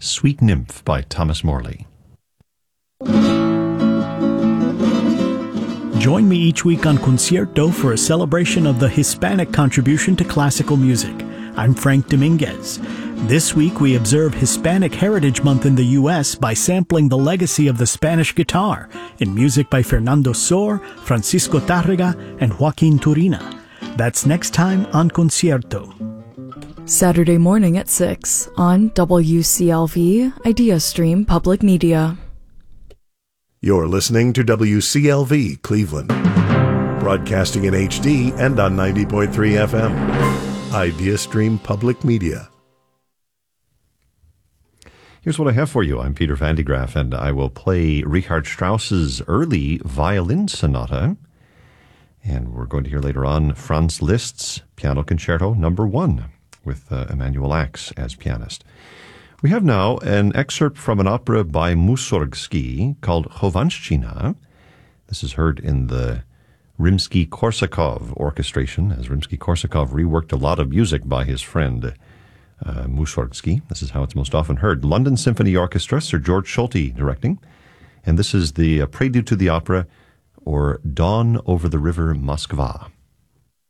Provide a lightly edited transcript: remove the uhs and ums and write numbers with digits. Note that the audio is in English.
Sweet Nymph by Thomas Morley. Join me each week on Concierto for a celebration of the Hispanic contribution to classical music. I'm Frank Dominguez. This week we observe Hispanic Heritage Month in the U.S. by sampling the legacy of the Spanish guitar in music by Fernando Sor, Francisco Tárrega, and Joaquin Turina. That's next time on Concierto. Saturday morning at 6 on WCLV IdeaStream Public Media. You're listening to WCLV Cleveland, broadcasting in HD and on 90.3 FM. IdeaStream Public Media. Here's what I have for you. I'm Peter Van de Graaff, and I will play Richard Strauss's early violin sonata. And we're going to hear later on Franz Liszt's Piano Concerto No. 1 with Emanuel Ax as pianist. We have now an excerpt from an opera by Mussorgsky called Chovanshchina. This is heard in the Rimsky-Korsakov orchestration, as Rimsky-Korsakov reworked a lot of music by his friend Mussorgsky. This is how it's most often heard. London Symphony Orchestra, Sir George Solti directing. And this is the prelude to the opera, or Dawn over the River Moskva.